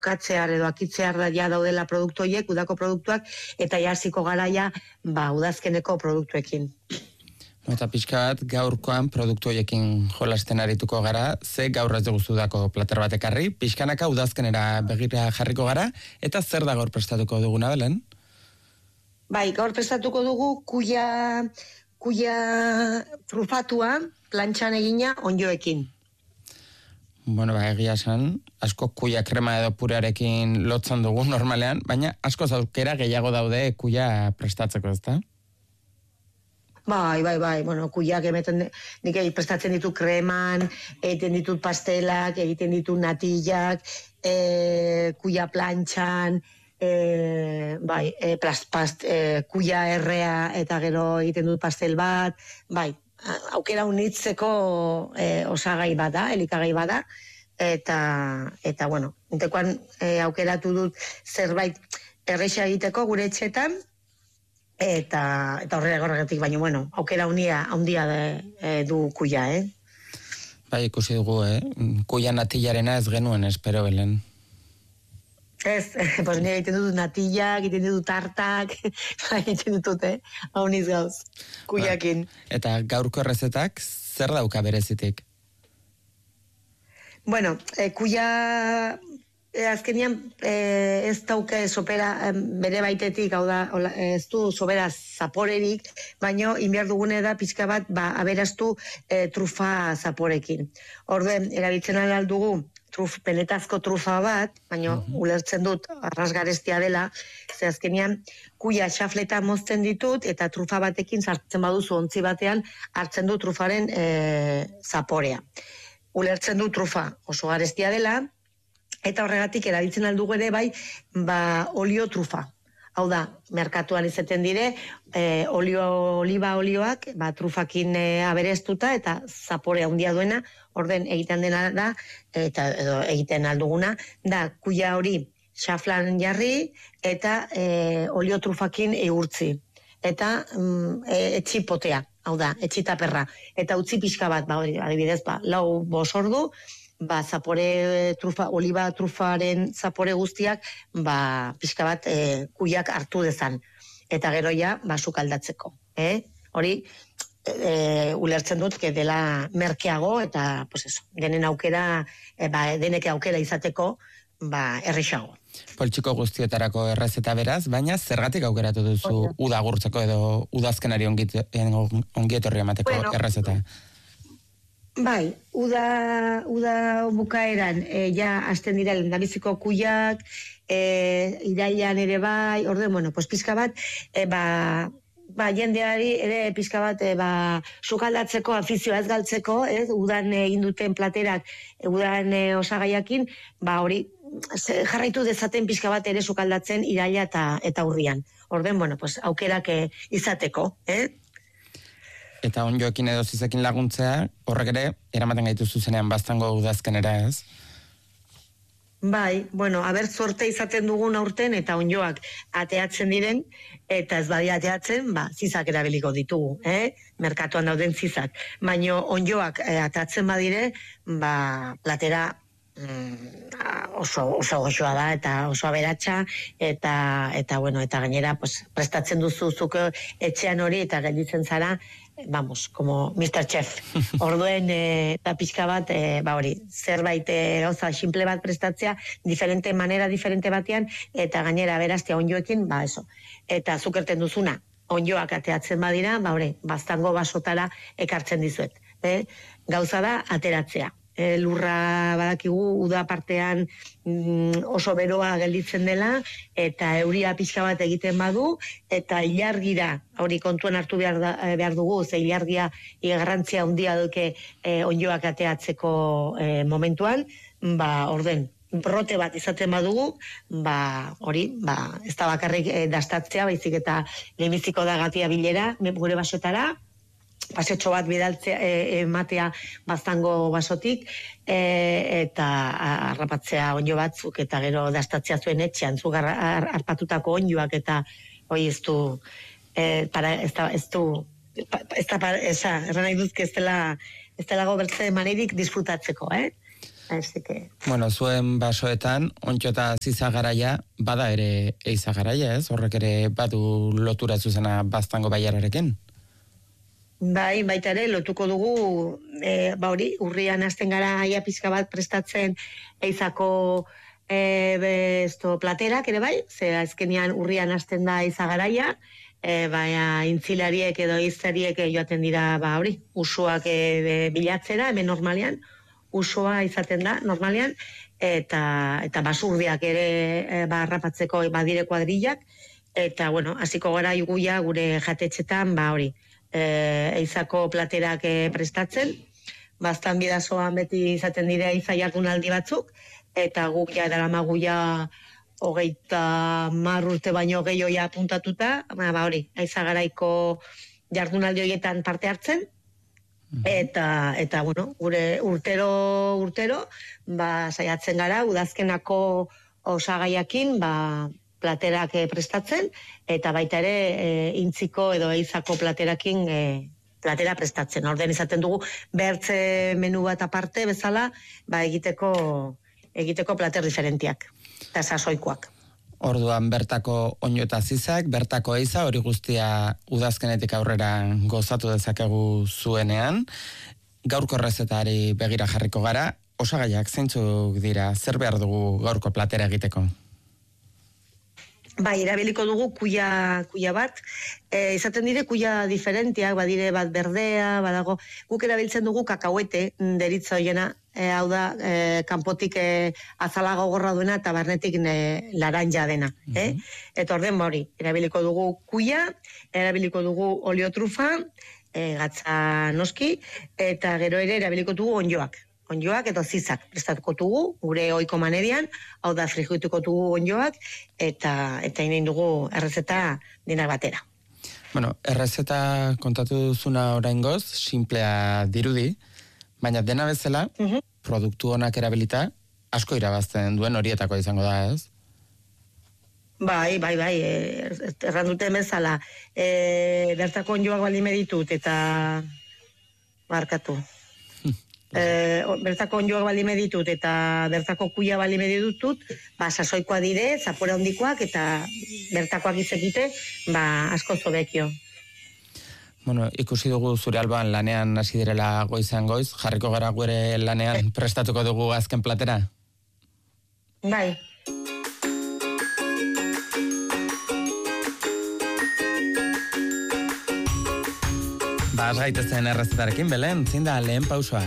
bukatzear edo akitzear da ja daudela produktu horiek, udako produktuak, eta ja hasiko garaia udazkeneko produktuekin. Eta pixka bat, gaurkoan produktu horiekin jolasten arituko gara, ze gaur ez dugu udako plater bat ekarri, pixkanaka udazkenera begira jarriko gara, eta zer da gaur prestatuko duguna, Belen? Bai, gaur prestatuko dugu kuia trufatua, plantxan egina ondjoekin. Bueno, egia esan, asko kuia krema edo purearekin lotzen dugu normalean, baina asko aukera gehiago daude kuia prestatzeko, ezta? Bai, bueno, kuiak nik prestatzen ditut kreman, egiten ditut pastelak, egiten ditut natillak, kuia plantxan, kuia errea eta gero egiten dut pastel bat, bai, aukera unitzeko osagai bada, elikagai bada, eta bueno, intekoan aukeratu dut zerbait erreixa egiteko gure etxetan, eta horregatik, baina, bueno, aukera handia du kuia, Bai, ikusi dugu, kuia natillarena ez genuen, espero, Belen. Ez, pues nire egiten dut natillak, egiten dut tartak, egiten dut, hau niz gauz, kuiakin. Eta gaurko errezetak, zer dauka berezitik? Bueno, kuia azkenian ez dauke sopera bere baitetik, hau da, ez du sobera zaporerik, baino inbiar dugune da pixka bat aberastu trufa zaporekin. Orden, erabiltzen aldugu, penetazko trufa bat, baina ulertzen dut arrasgarestia dela, ze azkenean kuia xafleta mozten ditut eta trufa batekin sartzen baduzu ontzi batean hartzen du trufaren zaporea. Ulertzen dut trufa oso garestia dela eta horregatik erabiltzen aldugu ere bai olio trufa. Hau da, merkatuan izaten dire, oliba olioak trufakin aberestuta eta zapore handia duena, orden egiten dena da, eta egiten alduguna, da kuia hori xaflan jarri eta olio trufakin egurtzi. Eta etxipotea, hau da, etxitaperra. Eta utzi pixka bat, adibidez, 4-5 ordu, zapore oliba trufaren zapore guztiak pixka bat kuiak hartu dezan. Eta gero ja, sukaldatzeko. Hori, ulertzen dut, dela merkeago, eta, pues eso, denen aukera, denek aukera izateko, errexago. Poltsiko guztietarako errezeta beraz, baina zergatik aukeratu duzu udagurtzeko edo udazkenari ongietorri emateko errezeta? Bai, uda bukaeran, ja hasten dira lehendabiziko kuiak, irailean ere bai, orden, bueno, pizka bat, jendeari ere pizka bat sukaldatzeko, afizioa ez galtzeko, udan egin duten platerak, udan osagaiakin, hori, jarraitu dezaten pizka bat ere sukaldatzen iraila eta urrian. Orden, bueno, aukerak izateko, Eta ondjoekin edo zizekin laguntzea, horrek ere, eramaten gaitu zuzenean baztango udazkenera, ez? Bai, bueno, zorte izaten dugun aurten eta ondjoak ateatzen diren, eta ez badia ateatzen, zizak erabiliko ditugu, merkatuan dauden zizak. Baina ondjoak ateatzen badire, platera oso goxoa da eta oso aberatsa eta bueno, eta gainera prestatzen duzu zuk etxean hori eta gelditzen zara, vamos, como Mr. Chef. Orduen eta pixka bat, hori, zerbait gauza simple bat prestatzea, diferente batean, eta gainera aberastia ondjoekin, eso. Eta zukerten duzuna, ondjoak ateatzen badira, hori, baztango basotara ekartzen dizuet. Gauza da, ateratzea. Lurra badakigu uda partean oso beroa gelditzen dela eta euria pixka bat egiten badu eta ilargira, hori kontuan hartu behar dugu, ze ilargia garrantzia handia duke ondjoak ateatzeko momentuan, orden brote bat izaten badugu, hori, ez da bakarrik dastatzea, baizik eta lehenbiziko da gatia bilera, gure basotara, pasetxo bat bidaltzea ematea baztango basotik eta harrapatzea ondjo batzuk eta gero dastatzea zuen etxean zuk harpatutako ondjoak eta hoi ez du erran nahi duzke ez dela gobertze maneirik disfrutatzeko, Así que... Bueno, zuen basoetan, ontxo eta ziza garaia, bada ere eiza garaia, ez? Horrek ere badu lotura zuzena baztango baiararekin. Bai, baita ere, lotuko dugu, urrian hasten gara aia pizka bat prestatzen eizako platerak ere bai, ze azkenian urrian hasten da eiza garaia, baina intzilariek edo eizariek joaten dira, usuak bilatzera, hemen normalean, usua izaten da, normalean, eta basurdiak ere harrapatzeko badire kuadrillak, eta, hasiko gara iguia gure jatetxetan, eizako platerak prestatzen, bastan bidazoan beti izaten dire eiza jardunaldi batzuk, eta guk ja daramagu ja 30 urte baino gehioia puntatuta, eiza garaiko jardunaldi horietan parte hartzen, eta gure urtero, saiatzen gara, udazkenako osagaiakin, platerak prestatzen, eta baita ere intziko edo eizako platerakin platera prestatzen. Orden izaten dugu behartze menu bat aparte bezala, egiteko plater diferentiak, eta sasoikoak. Orduan bertako oino eta zizak, bertako eiza, hori guztia udazkenetik aurrera gozatu dezakegu zuenean. Gaurko errezetari begira jarriko gara, osagaiak zeintzuk dira, zer behar dugu gaurko platera egiteko? Bai, erabiliko dugu kuia bat, izaten dire kuia diferentiak, badire bat berdea, badago, guk erabiltzen dugu kakauete, deritza hoiena, hau da, kanpotik azala gogorra duena eta barnetik laranja dena. Eta orden hori, erabiliko dugu kuia, erabiliko dugu oliotrufa, gatza noski, eta gero ere erabiliko dugu onjoak edo zizak prestatuko dugu, gure ohiko manerian, hau da frijituko dugu onjoak, eta inen dugu errezeta denak batera. Bueno, errezeta kontatu duzuna oraingoz, simplea dirudi, baina dena bezala, produktu honak erabilita, asko irabazten duen horietako izango da, ez? Bai, erranduten bezala, bertako onjoak bali meditut, eta markatu. Bertako onjoak bali meditut eta bertako kuia bali meditut, sasoikoa dire, zapore hondikoak eta bertakoak izekite, asko zobekio. Bueno, ikusi dugu zure alban lanean hasi direla goizan goiz, jarriko gara gure lanean prestatuko dugu azken platera? Bai. Az gaitezen errezetarekin, Belen, zein da lehen pausua?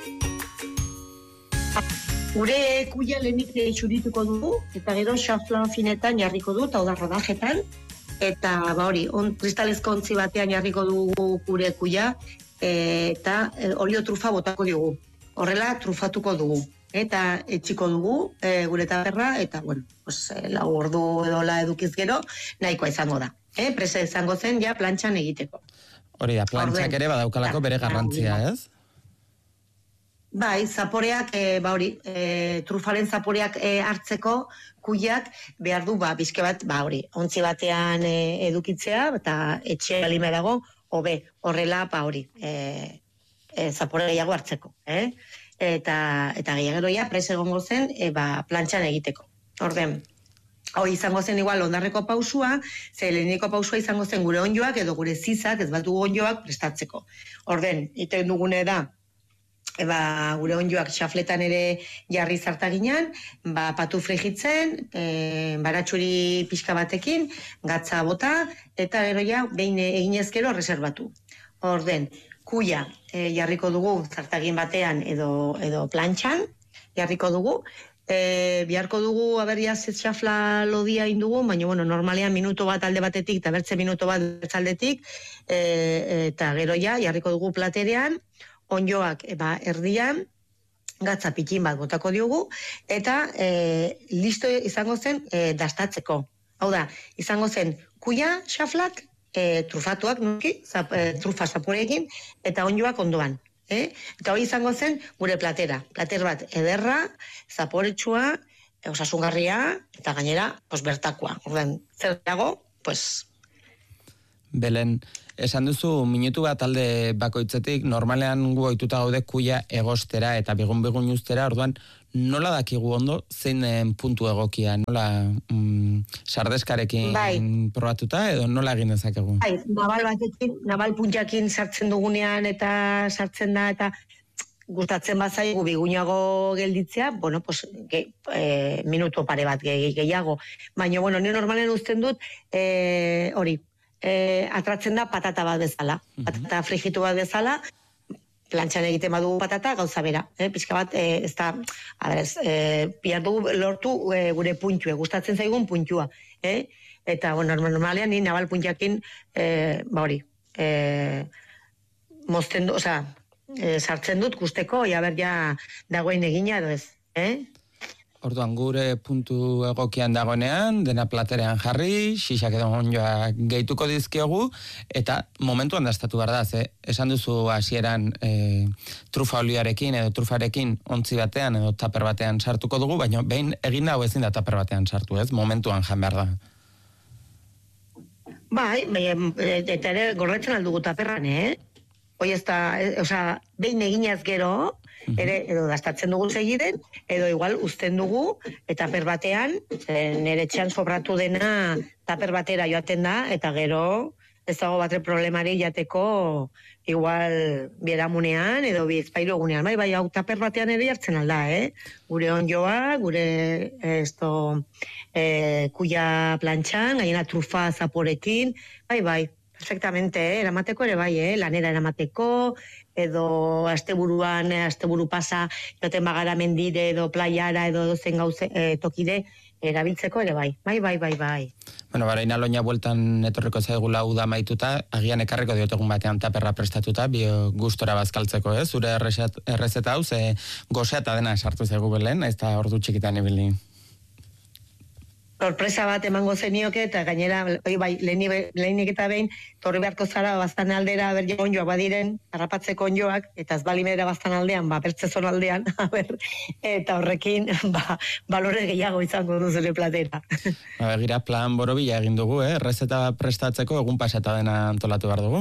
Gure kuia lehenik txurituko dugu, eta gero xafla finetan jarriko du, eta rodajetan, eta kristalezko ontzi batean jarriko dugu gure kuia, eta olio trufa botako dugu. Horrela trufatuko dugu, eta etxiko dugu gure taberra, eta lau ordu edo la edukiz gero, nahikoa izango da. Presa izango zen, ja, plantxan egiteko. Hori da, plantxak ere badaukalako bere garrantzia, ez? Bai, zaporeak, trufaren zaporeak hartzeko kuiak behar du, bizke bat, ontzi batean edukitzea, eta etxe balime dago, hobe, horrela, zapore gehiago hartzeko, Eta gehiago ja, presa egongo zen, plantxan egiteko. Orden, hoi izango zen igual ondarreko pausua, ze leheniko pausua izango zen gure onjoak edo gure zizak, ez bat dugu onjoak prestatzeko. Orden, iten dugune da, gure onjoak xafletan ere jarri zartaginan, patu frigitzen, baratxuri pixka batekin, gatza bota, eta gero ja, behin eginez gero reservatu. Orden, kuia jarriko dugu zartagin batean edo plantxan, jarriko dugu, biharko dugu aberiaz xafla lodia indugu, baina normalean minuto bat alde batetik eta bertze minuto bat bertzaldetik, eta gero ja, jarriko dugu platerean, onjoak erdian, gatza pikin bat botako diogu, eta listo izango zen dastatzeko. Hau da, izango zen kuia, xaflak, trufatuak nuki, trufa zaporekin, eta onjoak ondoan. Eta hori izango zen gure platera. Plater bat ederra, zaporetsua, osasungarria, eta gainera, bertakoa. Zer dago, Belen, esan duzu, minutu bat alde bakoitzetik, normalean gu ohituta gaude kuia egostera eta bigun ustera, orduan, nola dakigu ondo, zein puntu egokia, nola sardeskarekin probatuta, edo nola egin dezakegu? Bai, nabal puntakin sartzen dugunean eta sartzen da, eta gustatzen bazaigu bigunago gelditzea, bueno, pues, minutu pare bat gehiago. Baina, bueno, ni normalen uzten dut, hori, atratzen da patata bat bezala. Patata frijitu bat bezala, plantxan egiten badugu patata, gauza bera. Pixka bat, ez da, bihar dugu lortu gure puntue, gustatzen zaigun puntua. Eta, bueno, normalean, ni nabal puntakin, hori, mozten du, oza, sartzen dut gusteko, jaber ja dagoen egina edo ez, Orduan, gure puntu egokian dagoenean, dena platerean jarri, xixak edo onjoa gehituko dizkiogu, eta momentuan dastatu behar da, esan duzu hasieran trufa oliarekin edo trufarekin ontzi batean edo taper batean sartuko dugu, baina behin egin hau ezin da taper batean sartu, ez? Momentuan jan behar da. Bai, eta ere gorretzen aldugu taperran, Hoi ez da, behin eginaz gero, edo dastatzen dugu segiden, edo igual uzten dugu, eta taper batean, nire etxean sobratu dena taper batera joaten da, eta gero ez dago batre problemari jateko igual bieramunean, edo bizpailu egunean. Bai, hau taper batean ere jartzen alda, Gure onjoa, gure kuia plantxan, gainera trufa zaporekin, bai. Perfectamente, eramateko ere bai, lanera eramateko, edo asteburu pasa, joten bagara mendire, edo playara, edo zen gauze tokide, erabiltzeko ere bai. Bai. Bueno, baraina loina bueltan etorriko zaigula uda maituta, agian ekarriko diotegun batean taperra prestatuta, bio gustora bazkaltzeko, zure errezeta hau, ze gozea eta dena sartu zaigu belen, ez da ordu txikitan ibili. Sorpresa bat emango zenioke, eta gainera, lehenik eta behin, torri beharko zara baztan aldera, onjoak badiren, harrapatzeko onjoak, eta ez balimera baztan aldean, bertzezon aldean, eta horrekin, balore gehiago izango du zure platera. Begira, plan borobila egin dugu, errezeta prestatzeko egun pasata dena antolatu behar dugu.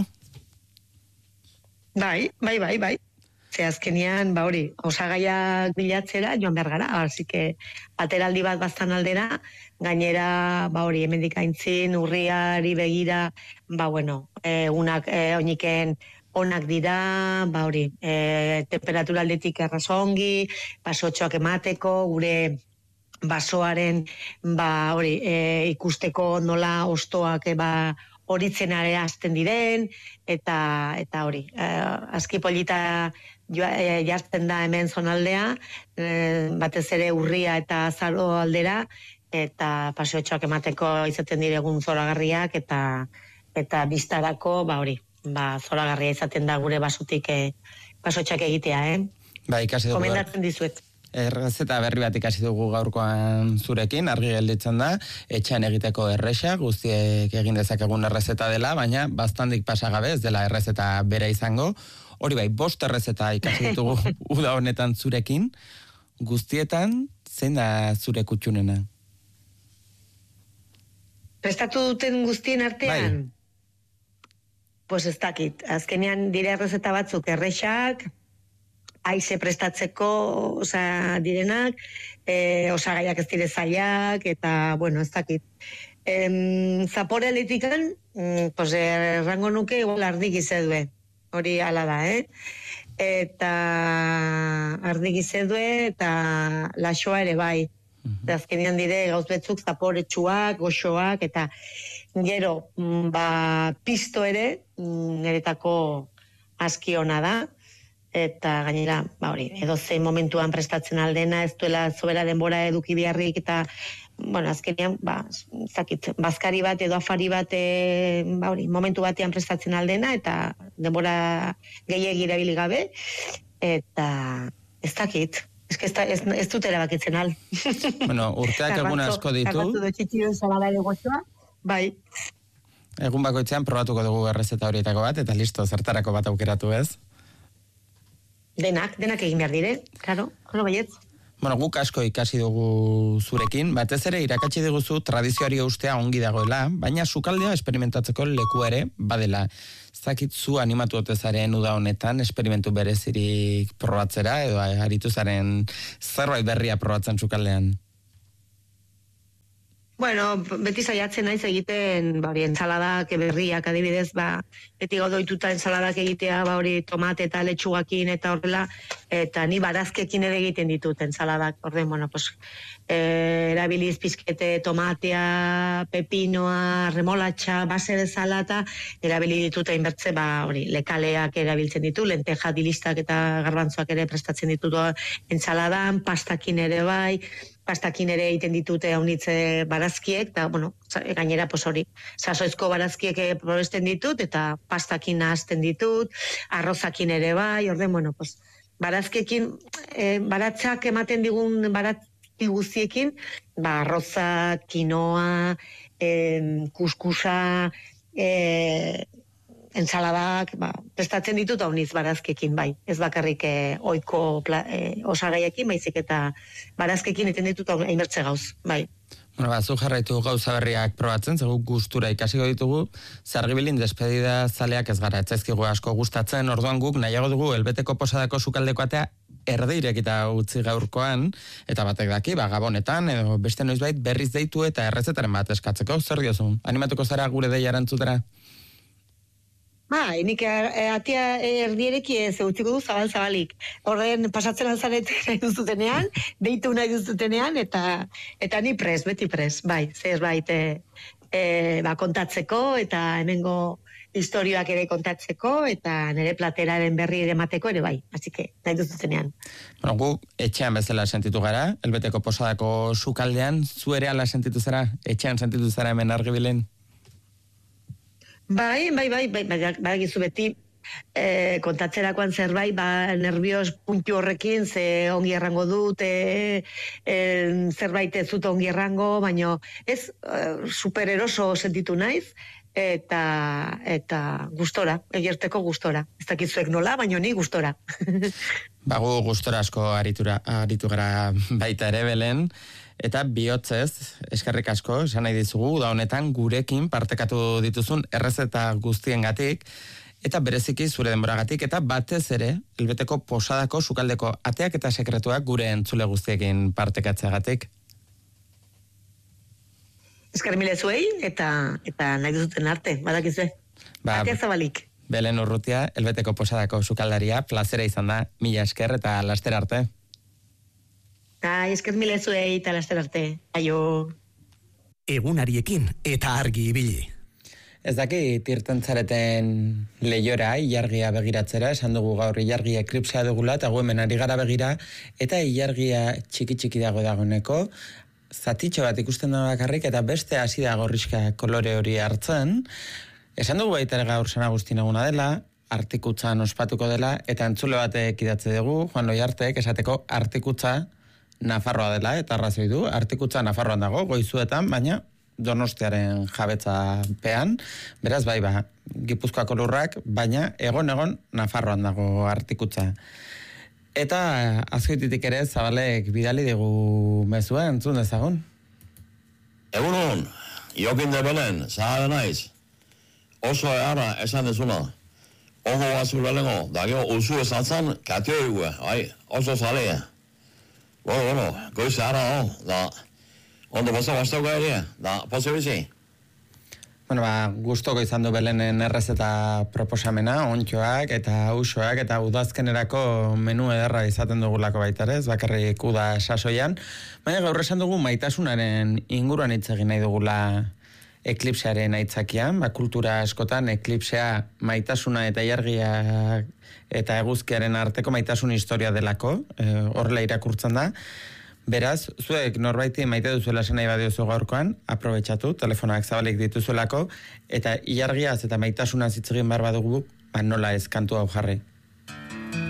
Bai. Ze azkenian, hori, osagaiak bilatzera, joan behar gara, así que ateraldi bat baztan aldera, gainera, hori, hemendik aintzin, urriari begira, unak oiniken onak dira, hori, temperatura aldetik errazongi, basotxoak emateko, gure basoaren, hori, ikusteko nola ostoak, horitzen ere azten diren, eta hori, azki polita jartzen da hemen zonaldea, batez ere urria eta azaro aldera, eta paseotxoak emateko izaten diregun zoragarriak, eta biztarako, hori, zoragarria izaten da gure basotik pasotxak egitea, Ikasi dugu. Komendatzen dizuet. Errezeta berri bat ikasi dugu gaurkoan zurekin, argi gelditzen da, etxean egiteko erresa, guztiek egin dezakegun errezeta dela, baina bastandik pasagabe ez dela errezeta bera izango. Hori bai, 5 errezeta ikasi ditugu uda honetan zurekin, guztietan zein da zure kutxunena? Prestatu duten guztien artean? Pues ez dakit, azkenean dire errezeta batzuk erresak, aize prestatzeko direnak, osagaiak ez dire zailak, eta, ez dakit. Zapore elitikan, errango nuke igual ardi gizedue, hori ala da, Eta ardi gizedue, eta laxoa ere bai. Azkenean dire gauz betzuk zaporetsuak, goxoak, eta gero, pisto ere, niretako aski ona da, eta gainera, hori, edo zein momentuan prestatzen aldena, ez duela zobera denbora eduki biharrik, eta, azkenean, zakit, bazkari bat edo afari bat, hori, momentu batean prestatzen aldena, eta denbora gehiegi erabili gabe, eta ez dakit, ez dut erabakitzen al. Urteak egun asko ditu. Karbatzu do txitxiro zabala ere gozoa, bai. Egun bakoitzean probatuko dugu errezeta horietako bat, eta listo, zertarako bat aukeratu ez? Denak egin behar dire, claro, baietz. Bueno, guk asko ikasi dugu zurekin, batez ere irakatsi diguzu tradizioari eustea ongi dagoela, baina sukaldea esperimentatzeko leku ere badela. Zakit zu animatu otezaren uda honetan, esperimentu berezirik probatzera, edo aritu zaren zerbait berria probatzen sukaldean? Bueno, beti saiatzen naiz egiten, hori ensaladak berriak adibidez, beti godoituta ensaladak egitea, hori tomate eta letxugakin eta horrela, eta ni barazkekin ere egiten ditut ensaladak. Orden, bueno, pues, erabiliz pizkete tomatea, pepinoa, remolatxa, base bezala eta erabili ditut hainbertze, hori, lekaleak erabiltzen ditu, lenteja dilistak eta garbantzoak ere prestatzen ditut ensaladan, pastakin ere bai, pastakin ere egiten ditute haunitze barazkiek, eta, bueno, gainera, pues hori, sasoizko barazkiek probesten ditut, eta pastakin nahazten ditut, arrozakin ere bai, orden, bueno, pues, barazkekin, baratzak ematen digun barazki guztiekin, arroza, kinoa, kuskusa, ensaladak, prestatzen ditut hauniz barazkekin, bai. Ez bakarrik oiko osagaiekin, baizik eta barazkekin eten ditut hainbertze gauz, bai. Bueno, zu jarraitu gauza berriak probatzen, zegu gustura ikasiko ditugu, Zargibilin despedida zaleak ez gara, etzaizkigu asko gustatzen, orduan guk nahiago dugu elbeteko posadako sukaldeko atea erdeirek eta utzi gaurkoan, eta batek daki, gabonetan, edo beste noizbait berriz deitu eta errezetaren bat eskatzeko, zer diozun? Animatuko zara gure deia erantzutera? Nik atia erdiereki ez utziko du zabalik. Horren pasatzen alzaret nahi duzutenean, deitu nahi duzutenean, eta ni beti pres, bai, zerbait kontatzeko, eta hemengo historioak ere kontatzeko, eta nire plateraren berri ere mateko ere bai, así que nahi duzutenean. Bueno, gu etxean bezala sentitu gara, elbeteko posadako sukaldean, zu ere ala sentitu zara, etxean sentitu zara hemen Argibilen? Bai, gizu beti kontatzerakoan zerbait, nervios puntu horrekin, ze ongi errango dut, zerbait ez dut ongi errango, baina ez supereroso sentitu naiz, eta gustora, egerteko gustora. Ez dakizuek nola, baina ni gustora. Gu gustora asko aritu gara baita ere Belen, eta bihotzez, eskerrik asko, esan nahi dizugu, da honetan gurekin partekatu dituzun errezeta guztiengatik, eta bereziki zure denboragatik, eta batez ere, elbeteko posadako sukaldeko ateak eta sekretuak gure entzule guztiekin partekatzeagatik. Esker mile zuei, eta nahi duzuten arte, badakizue. Atea zabalik. Belen Urrutia, elbeteko posadako sukaldaria, plazera izan da, mila esker eta laster arte. Esker mile zuei eta laster arte. Aio. Egunariekin eta argi ibili. Ez daki tirten zareten lehiora, ilargia begiratzera, esan dugu gaur ilargia eklipsea dugula, eta hemen ari gara begira, eta ilargia txiki dagoeneko, zatitxo bat ikusten da bakarrik, eta beste hasi da gorrizka kolore hori hartzen. Esan dugu baita gaur San Agustin eguna dela, artikutzan ospatuko dela, eta entzule batek idatze dugu, Juan Loiartek esateko artikutza Nafarroa dela, eta arrazoi du, artikutza Nafarroan dago, Goizuetan, baina Donostiaren jabetza pean, beraz Gipuzkoako lurrak, baina egon Nafarroan dago artikutza. Eta azkoititik ere Zabalek bidali dugu mezua, entzun dezagun. Egunon, Jokin de Belen, zahara naiz. Oso eara esan dezuna. Ojo batzuk lehengo, da gero usu esantzan, katio dugu, oso zalea. Bueno, goiz zahara, da... Ondo posa bastauko ere, da posa bizi? Bueno, gustoko izan du Belenen errezeta proposamena, ontxoak eta usoak eta udazkenerako menu ederra izaten dugulako baitarez, bakarrik uda sasoian. Baina gaur esan dugu maitasunaren inguruan hitz egin nahi dugula eklipsearen aitzakian, kultura askotan eklipsea maitasuna eta ilargia eta eguzkiaren arteko maitasun historia delako, horrela irakurtzen da. Beraz, zuek norbaiti maite duzuela esan nahi badiozu gaurkoan, aprobetxatu, telefonak zabalik dituzuelako, eta ilargiaz eta maitasunaz hitz egin behar badugu, nola ez kantu hau jarri.